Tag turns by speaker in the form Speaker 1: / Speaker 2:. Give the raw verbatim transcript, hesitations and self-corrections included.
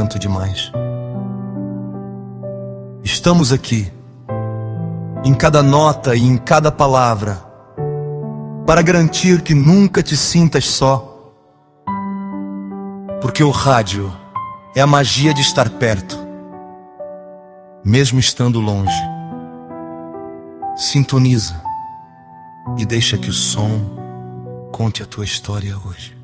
Speaker 1: lento demais. Estamos aqui, em cada nota e em cada palavra, para garantir que nunca te sintas só. Porque o rádio é a magia de estar perto, mesmo estando longe. Sintoniza e deixa que o som conte a tua história hoje.